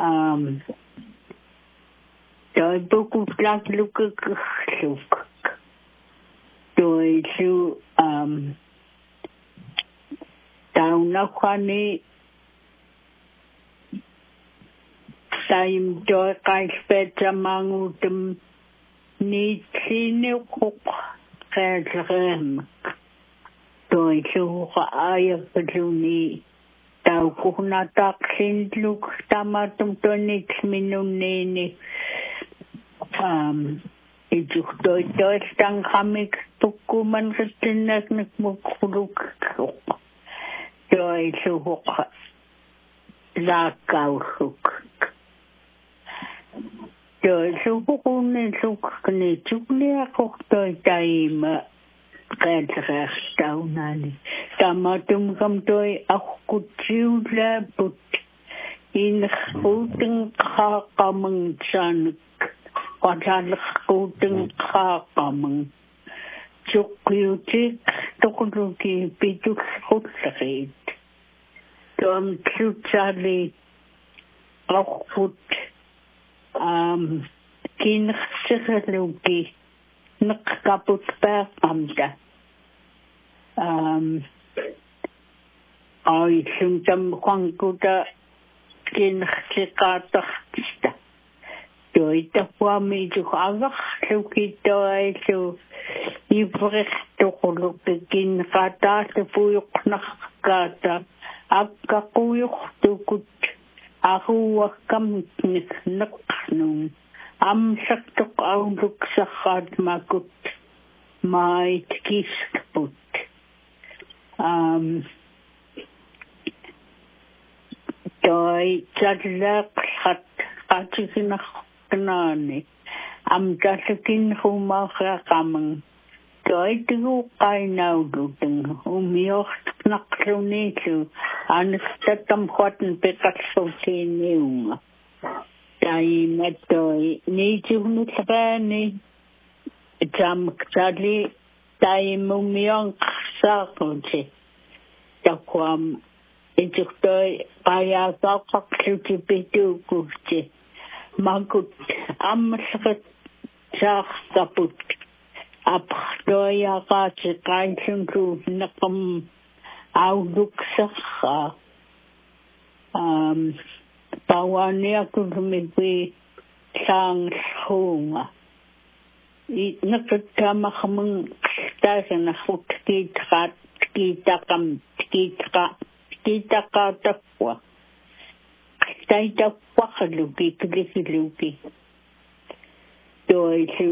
Doi buku plak luka luk. Doi su tauna kwani taim doi kai speta mangutum ni tine kuk kaitrem. Doi su aya peduni tau kuhna taksin luk tamatum tonik minunini. Ijuk doi stang kamik tukuman ketinak nagmukuluk. Doi suhuk lakau huk. Doi suhuk unin suk ni chukni ako doi taima kaitrach taunani. Tamatum kam doi akutsiu labut. In huteng kakamang sanak. Qataalleqquuteng qaaqamang suqqiutik toquluki pitullqulleriit toam tsutsali qawqut kinerserluki neqqaput paaqamta ai suntam qanquta kinersiqaataqtista Doi tapuami tu agak lukito ay tu ibrek to kulukin kata tu puyok na kata akka kuyok tukut ako wakam naknung am saktok auluk sakad makut may kiskaput doi tadlak hat katikinak Kanani, am jasukin humakha kamang. Doi tigu kainaw luteng, umiocht naklunitu, anastatam kwaten pekat sotiniunga. Dai metoi, nitu nutrani, jam ktali, dai mumiong sakote. Takwam, itukdoi, kaya kakak sukipitu kurti. Magut amsat kaput apdoya kache kainsunku nakam auluk sakha pawani aku lumigwi sang hunga I nakatama kamang stasa na kita takwa Taita wakaluki, kilikiluki. Doi su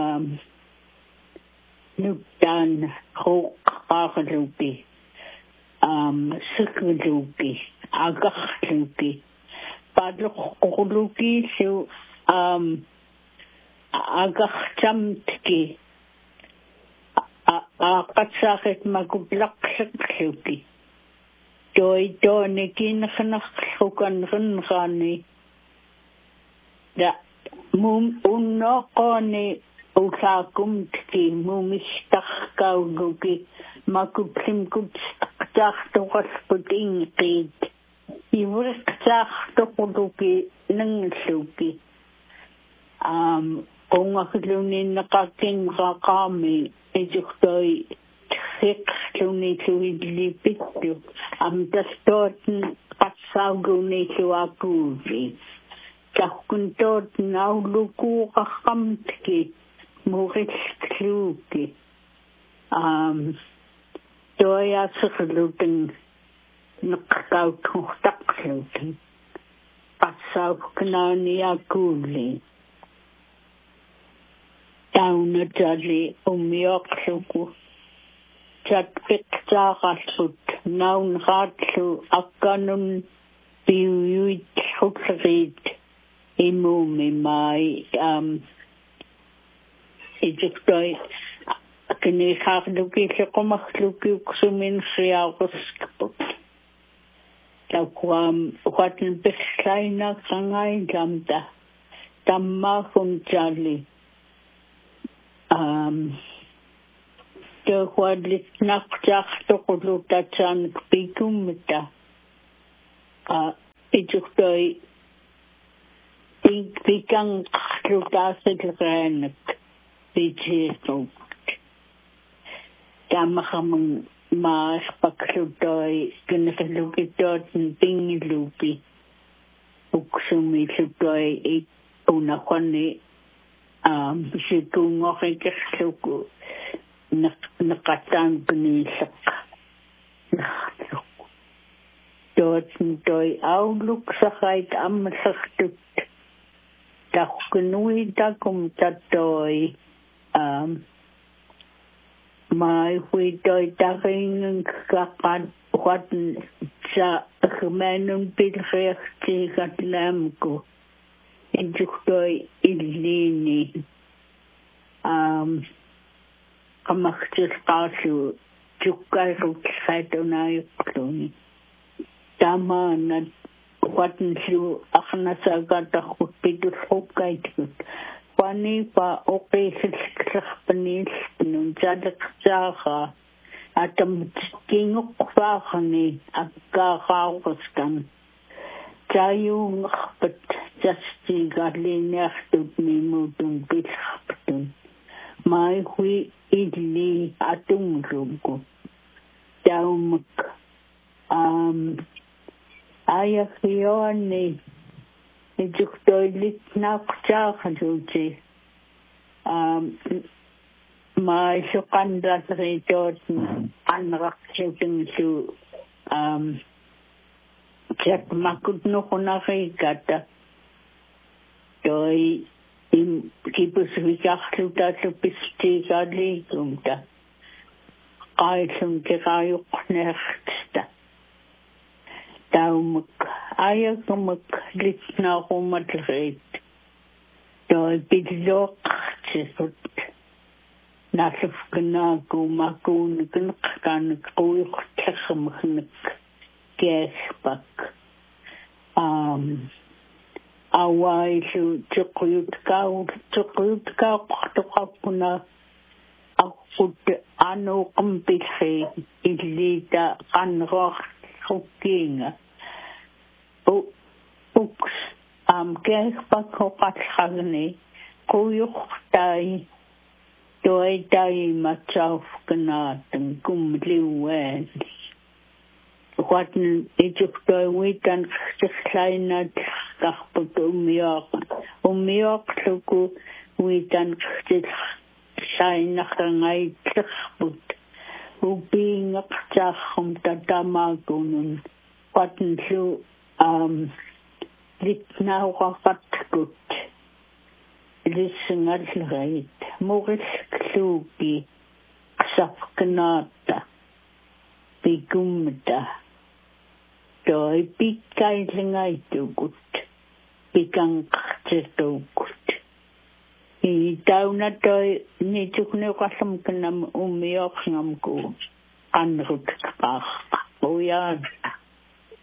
nukdan hok kakaluki, sikaluki, agakluki. Padlok kukuluki su agakchamtki, akatsakit magublakluki. Doi ne kinakhukan runkhani da mum unnaqani usakum tki mumistakauguki makuplim kutstaqtoqas puting qit ivrqtaqtoquluki nangluki qongaklunin naqakin qaqami ejuqtoi Luni tuidlipitu am tastoten qassaugunni tuakuvi tahkuntoten auluku qaqqamtki muritluki toya sirluten neqqautuqtaqluten qassauknani akuli taunatali umioqluku Chatpiktaaqallut naunraatlu akkanun piuyuit hukriit imumi mai ijuktoi kinihaarluki liqumaqluki uksumin riauruskaput takuam uqatin piqlaina qangai lamta tammahun jali Tuhuadlit nakjaqtuqulutatsan pikumita ijuktoi Pikang lutasit Pichito Tamahamang Mas Paklutoy Kinakalukidot and Pingilupi Uksumi Lutoy Unakoni Sikungokikas Nakatang Penisak Dot Toy Outlook Sakait Amasakut Takunui Takum Tatoy my widow daring kapan what sa gemeenen pilgrimsrecht gaat lamko in juchtoi ilini kamachtis kasu jukai rutsaitonai kloni tama na what su akhnasagata hospital hokait Pani pa okay panis nun jadak jaha atam kingok fakani akakawaskan jayung but justi gadlinya tut ni mutun bitun mai hui idli atung rugo daum ayafioni Ejuktoilit na kchahajuji my shukanda retot anrakshing to chat makut no kunaki gata doi im kipus vikachluta to pisti gadli kumta kaisum kayuk nechta daumuk ayakumuk litna humatrit doi bidlok chisut nasuf kena kumakun kan kuyuk tekhamkhnik kespak awai su chukuyut ka tukapuna akut anu kampikhe ilita kanroch hukinga Uks kespak hokatkhagni kuyuk tai doi tai machaf kanatan kumliwen Watan ejuktoy witan kleiner kahput umiok suku witan kleiner ngai kahput ubing akchachum tatamagunun watan su litna wakatkut lisingal reit muris klugi ksafkanata bigumda doi bikai lingai tugut bikang khtetugut I dauna doi ni tukne kasam kanam umiok ngamku anrut kach oyan